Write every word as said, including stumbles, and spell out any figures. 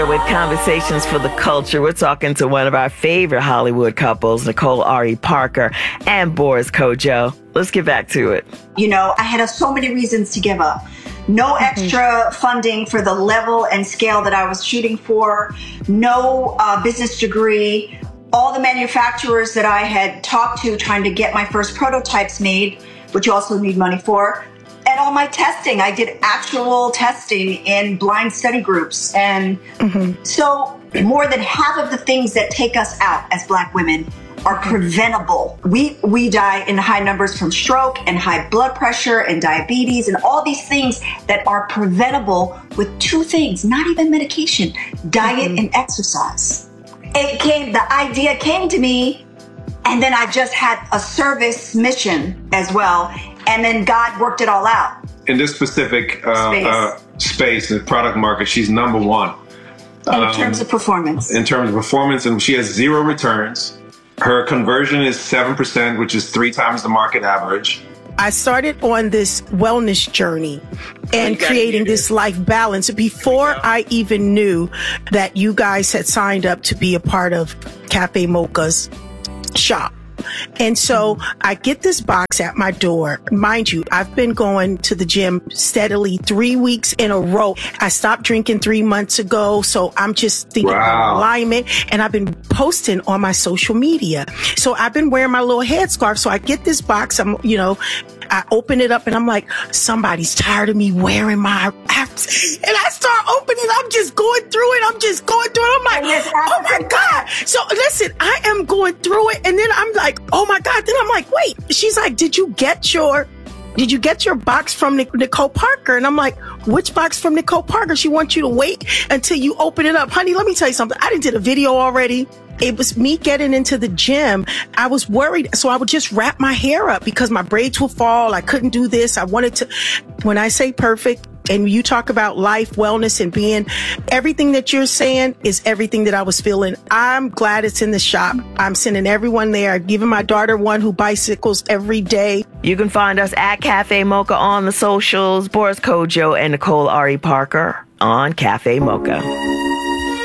With Conversations for the Culture, we're talking to one of our favorite Hollywood couples, Nicole Ari Parker and Boris Kodjoe. Let's get back to it. You know, I had uh, so many reasons to give up. No extra mm-hmm. funding for the level and scale that I was shooting for. No uh, business degree. All the manufacturers that I had talked to trying to get my first prototypes made, which you also need money for. And all my testing, I did actual testing in blind study groups. And mm-hmm. so more than half of the things that take us out as Black women are preventable. We we die in high numbers from stroke and high blood pressure and diabetes and all these things that are preventable with two things, not even medication, diet mm-hmm. and exercise. It came, the idea came to me, and then I just had a service mission as well. And then God worked it all out. In this specific uh, space, uh, space the product market, she's number one. In um, terms of performance. In terms of performance, and she has zero returns. Her conversion is seven percent, which is three times the market average. I started on this wellness journey and creating this life balance before I even knew that you guys had signed up to be a part of Cafe Mocha's shop. And so I get this box at my door. Mind you, I've been going to the gym steadily three weeks in a row. I stopped drinking three months ago. So I'm just thinking wow. about alignment, and I've been posting on my social media. So I've been wearing my little headscarf. So I get this box. I'm, you know, I open it up and I'm like, somebody's tired of me wearing my apps. And I start opening, I'm just going through it. I'm just going through it. I'm like, oh my God. So listen, I am going through it. And then I'm like, oh my God. Then I'm like, wait, she's like, did you get your, did you get your box from Nic- Nicole Parker? And I'm like, which box from Nicole Parker? She wants you to wait until you open it up. Honey, let me tell you something. I did a video already. It was me getting into the gym. I was worried. So I would just wrap my hair up because my braids would fall. I couldn't do this. I wanted to, when I say perfect, and you talk about life, wellness, and being, everything that you're saying is everything that I was feeling. I'm glad it's in the shop. I'm sending everyone there. I've given my daughter one who bicycles every day. You can find us at Cafe Mocha on the socials. Boris Kodjoe and Nicole Ari Parker on Cafe Mocha.